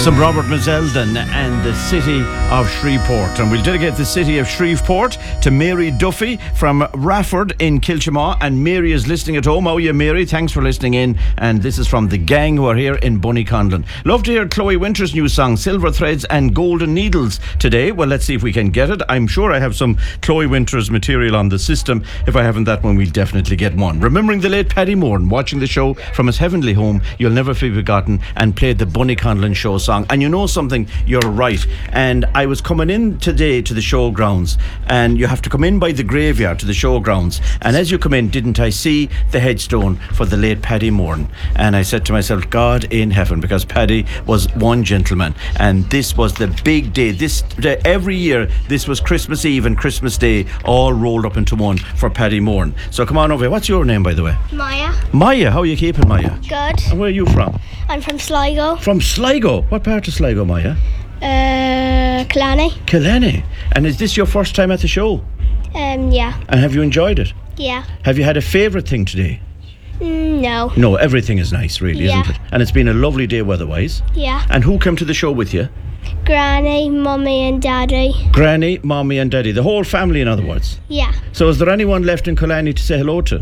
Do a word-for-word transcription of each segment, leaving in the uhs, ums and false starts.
some Robert Mazeldon and the city of Shreveport. And we'll dedicate the city of Shreveport to Mary Duffy from Rafford in Kilchamaw. And Mary is listening at home. How are you, Mary? Thanks for listening in. And this is from the gang who are here in Bunnyconlon. Love to hear Chloe Winter's new song, Silver Threads and Golden Needles, today. Well, let's see if we can get it. I'm sure I have some Chloe Winter's material on the system. If I haven't that one, we'll definitely get one. Remembering the late Paddy Moran, watching the show from his heavenly home, you'll never be forgotten, and played the Bunnyconlon show song. And you know something, you're right. And I was coming in today to the showgrounds, and you have to come in by the graveyard to the showgrounds. And as you come in, didn't I see the headstone for the late Paddy Moran? And I said to myself, God in heaven, because Paddy was one gentleman, and this was the big day. This every year, this was Christmas Eve and Christmas Day all rolled up into one for Paddy Moran. So come on over here. What's your name, by the way? Maya. Maya, how are you keeping, Maya? Good. And where are you from? I'm from Sligo. From Sligo? What part of Sligo, Maya? Uh, Killarney. Killarney. And is this your first time at the show? Um, yeah. And have you enjoyed it? Yeah. Have you had a favourite thing today? Mm, no. No, everything is nice, really, Yeah. isn't it? And it's been a lovely day weather-wise. Yeah. And who came to the show with you? Granny, Mummy and Daddy. Granny, Mommy and Daddy. The whole family, in other words. Yeah. So is there anyone left in Killarney to say hello to?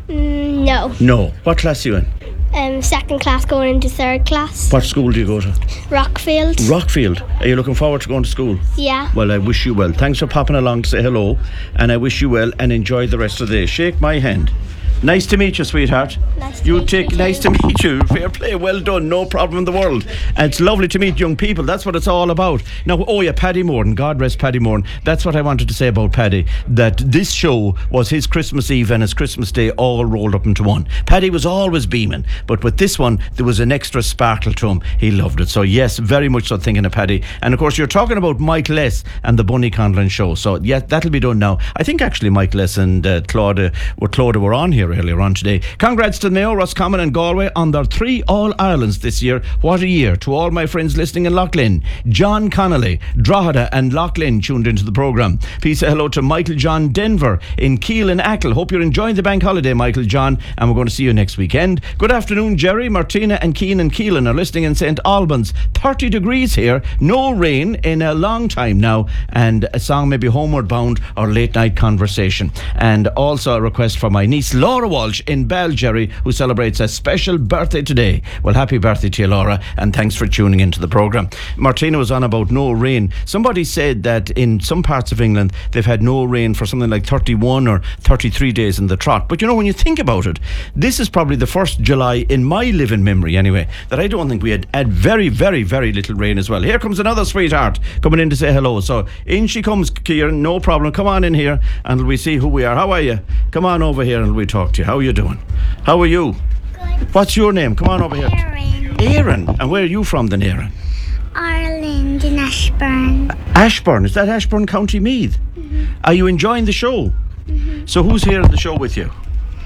Mm, no. No. What class are you in? Um, second class going into third class. What school do you go to? Rockfield. Rockfield. Are you looking forward to going to school? Yeah. Well, I wish you well. Thanks for popping along to say hello, and I wish you well and enjoy the rest of the day. Shake my hand. Nice to meet you, sweetheart. Nice to you meet take you nice too. to meet you. Fair play, well done, no problem in the world. And it's lovely to meet young people. That's what it's all about. Now, oh yeah, Paddy Moran. God rest Paddy Moran. That's what I wanted to say about Paddy. That this show was his Christmas Eve and his Christmas Day all rolled up into one. Paddy was always beaming, but with this one there was an extra sparkle to him. He loved it. So yes, very much so thinking of Paddy. And of course, you're talking about Mike Less and the Bunnyconlon show. So yeah, that'll be done now. I think actually Mike Less and uh, Claudia, well, Claudia were on here earlier on today. Congrats to Mayo, Roscommon and Galway on their three All-Irelands this year. What a year. To all my friends listening in Loughlin, John Connolly, Drogheda and Loughlin tuned into the programme. Please say hello to Michael John Denver in Keele and Ackle. Hope you're enjoying the bank holiday, Michael John, and we're going to see you next weekend. Good afternoon, Jerry, Martina and Keane and Keelan are listening in Saint Albans. thirty degrees here, no rain in a long time now, and a song maybe Homeward Bound or Late Night Conversation. And also a request for my niece Laura Walsh in Bell, Jerry, who celebrates a special birthday today. Well, happy birthday to you, Laura, and thanks for tuning into the programme. Martina was on about no rain. Somebody said that in some parts of England they've had no rain for something like thirty-one or thirty-three days in the trot. But you know, when you think about it, this is probably the first July in my living memory anyway that I don't think we had had very, very, very little rain as well. Here comes another sweetheart coming in to say hello. So in she comes, Kieran, no problem. Come on in here and we see who we are. How are you? Come on over here and we talk to you. How are you doing? How are you? Good. What's your name? Come on over here. Aaron. Aaron. And where are you from then, Aaron? Ireland in Ashburn. Ashburn. Is that Ashburn, County Meath? Mm-hmm. Are you enjoying the show? Mm-hmm. So who's here on the show with you?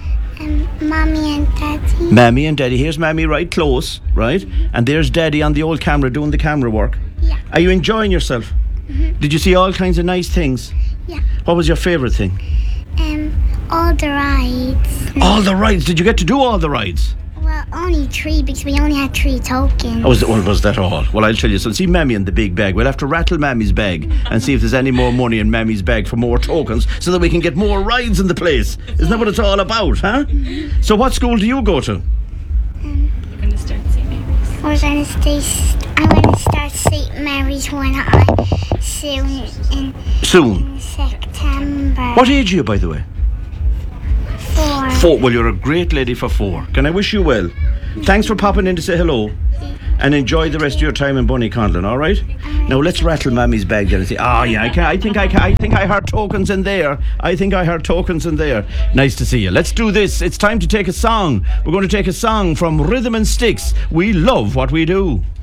Um, Mommy and Daddy. Mammy and Daddy. Here's Mammy right close, right? Mm-hmm. And there's Daddy on the old camera doing the camera work. Yeah. Are you enjoying yourself? Mm-hmm. Did you see all kinds of nice things? Yeah. What was your favourite thing? Um, all the rides. All the rides. Did you get to do all the rides? Well, only three because we only had three tokens. Oh, was, well, was that all? Well, I'll tell you. So see Mammy in the big bag. We'll have to rattle Mammy's bag and see if there's any more money in Mammy's bag for more tokens so that we can get more rides in the place. Isn't that what it's all about, huh? So what school do you go to? Um, You're going to start Saint Mary's. We're going to stay. I'm going to start Saint Mary's when I soon in, Soon. in September. What age are you, by the way? Four. Four. Well, you're a great lady for four. Can I wish you well? Thanks for popping in to say hello. And enjoy the rest of your time in Bunnyconlon, all right? Now let's rattle Mammy's bag then and say, oh yeah, I, can, I think I can, I think I heard tokens in there. I think I heard tokens in there. Nice to see you. Let's do this. It's time to take a song. We're going to take a song from Rhythm and Sticks. We love what we do.